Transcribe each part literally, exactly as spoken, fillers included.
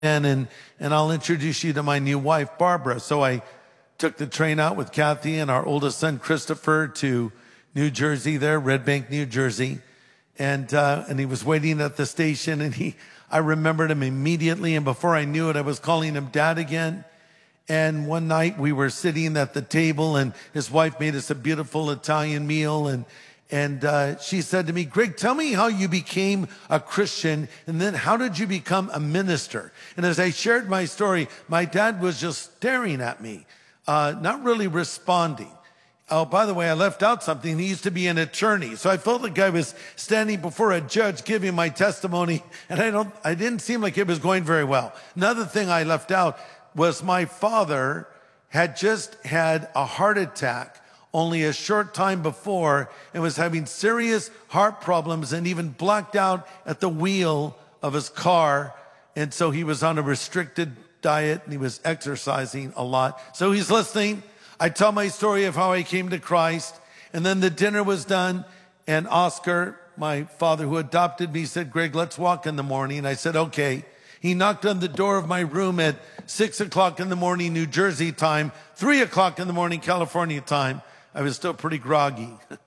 and, and I'll introduce you to my new wife, Barbara. So I took the train out with Kathy and our oldest son, Christopher, to New Jersey there, Red Bank, New Jersey. And, uh, and he was waiting at the station, and he, I remembered him immediately. And before I knew it, I was calling him Dad again. And one night we were sitting at the table, and his wife made us a beautiful Italian meal. And, and, uh, she said to me, Greg, tell me how you became a Christian, and then how did you become a minister? And as I shared my story, my dad was just staring at me, uh, not really responding. Oh, by the way, I left out something. He used to be an attorney. So I felt like I was standing before a judge giving my testimony, and I don't, I didn't seem like it was going very well. Another thing I left out was my father had just had a heart attack only a short time before and was having serious heart problems and even blacked out at the wheel of his car. And so he was on a restricted diet and he was exercising a lot. So he's listening. I tell my story of how I came to Christ, and then the dinner was done, and Oscar, my father who adopted me, said, Greg, let's walk in the morning. And I said, okay. He knocked on the door of my room at six o'clock in the morning, New Jersey time, three o'clock in the morning, California time. I was still pretty groggy.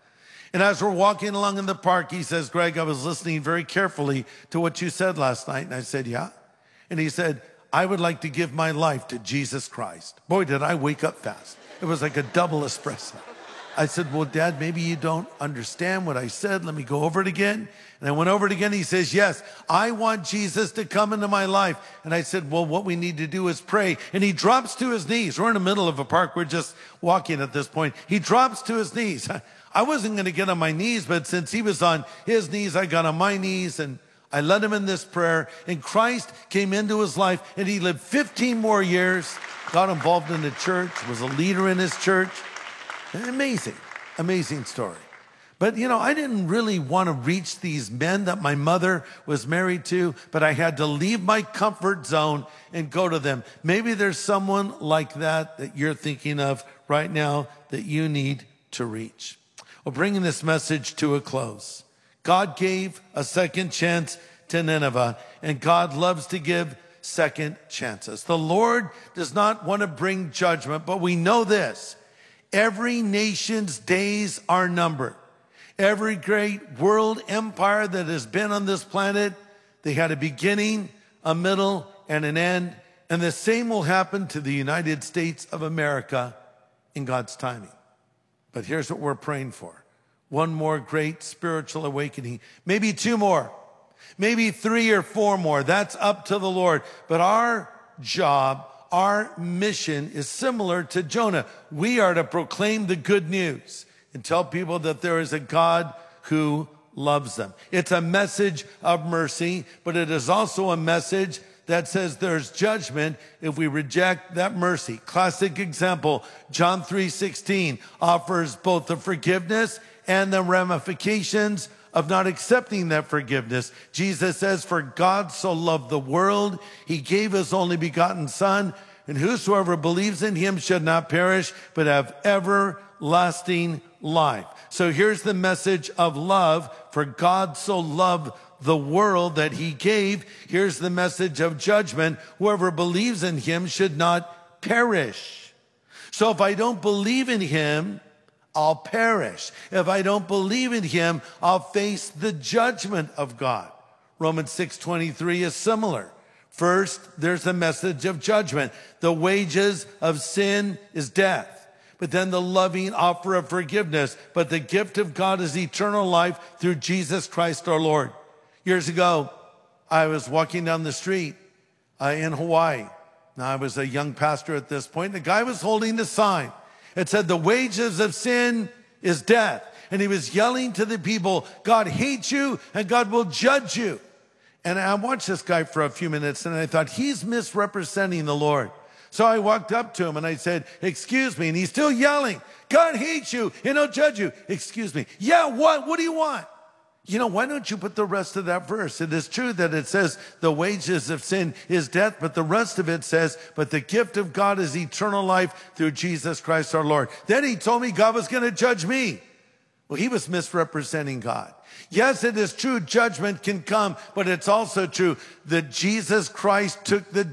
And as we're walking along in the park, he says, Greg, I was listening very carefully to what you said last night. And I said, yeah. And he said, I would like to give my life to Jesus Christ. Boy, did I wake up fast. It was like a double espresso. I said, well, Dad, maybe you don't understand what I said. Let me go over it again. And I went over it again. He says, yes, I want Jesus to come into my life. And I said, well, what we need to do is pray. And he drops to his knees. We're in the middle of a park. We're just walking at this point. He drops to his knees. I wasn't going to get on my knees, but since he was on his knees, I got on my knees and I led him in this prayer. And Christ came into his life, and he lived fifteen more years. Got involved in the church, was a leader in his church. Amazing, amazing story. But, you know, I didn't really want to reach these men that my mother was married to, but I had to leave my comfort zone and go to them. Maybe there's someone like that that you're thinking of right now that you need to reach. Well, bringing this message to a close. God gave a second chance to Nineveh, and God loves to give second chances. The Lord does not want to bring judgment, but we know this. Every nation's days are numbered. Every great world empire that has been on this planet, they had a beginning, a middle, and an end. And the same will happen to the United States of America in God's timing. But here's what we're praying for. One more great spiritual awakening. Maybe two more. Maybe three or four more. That's up to the Lord. But our job, our mission is similar to Jonah. We are to proclaim the good news and tell people that there is a God who loves them. It's a message of mercy, but it is also a message that says there's judgment if we reject that mercy. Classic example, John three sixteen offers both the forgiveness and the ramifications of not accepting that forgiveness. Jesus says, for God so loved the world, he gave his only begotten son, and whosoever believes in him should not perish, but have everlasting life. So here's the message of love. For God so loved the world that he gave. Here's the message of judgment. Whoever believes in him should not perish. So if I don't believe in him, I'll perish. If I don't believe in him, I'll face the judgment of God. Romans six twenty-three is similar. First, there's the message of judgment. The wages of sin is death. But then the loving offer of forgiveness. But the gift of God is eternal life through Jesus Christ our Lord. Years ago, I was walking down the street uh, in Hawaii. Now, I was a young pastor at this point. The guy was holding the sign. It said, the wages of sin is death. And he was yelling to the people, God hates you and God will judge you. And I watched this guy for a few minutes and I thought, he's misrepresenting the Lord. So I walked up to him and I said, excuse me. And he's still yelling, God hates you and he'll judge you. Excuse me. Yeah, what? What do you want? You know, why don't you put the rest of that verse? It is true that it says the wages of sin is death, but the rest of it says, but the gift of God is eternal life through Jesus Christ our Lord. Then he told me God was going to judge me. Well, he was misrepresenting God. Yes, it is true, judgment can come, but it's also true that Jesus Christ took the